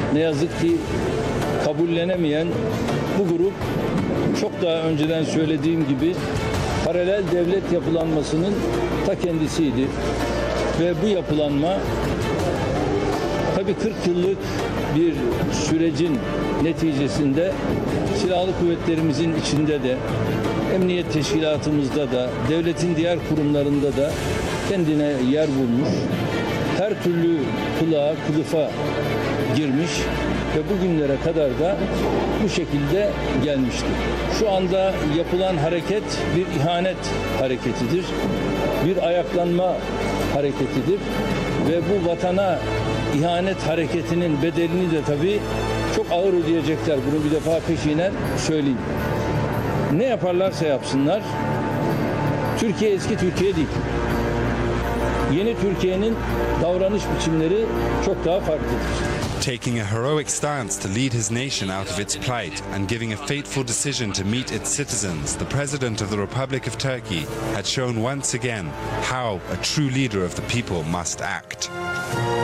ne yazık ki kabullenemeyen bu grup, çok daha önceden söylediğim gibi, paralel devlet yapılanmasının ta kendisiydi. Ve bu yapılanma tabii 40 yıllık bir sürecin neticesinde silahlı kuvvetlerimizin içinde de, emniyet teşkilatımızda da, devletin diğer kurumlarında da kendine yer bulmuş, her türlü kılığa, kılıfa girmiş ve bugünlere kadar da bu şekilde gelmiştir. Şu anda yapılan hareket bir ihanet hareketidir, bir ayaklanma hareketidir ve bu vatana ihanet hareketinin bedelini de tabii çok ağır ödeyecekler. Bunu bir defa peşinen söyleyeyim. Ne yaparlarsa yapsınlar, Türkiye eski Türkiye değil. Yeni Türkiye'nin davranış biçimleri çok daha farklıdır. Taking a heroic stance to lead his nation out of its plight and giving a fateful decision to meet its citizens, the President of the Republic of Turkey had shown once again how a true leader of the people must act.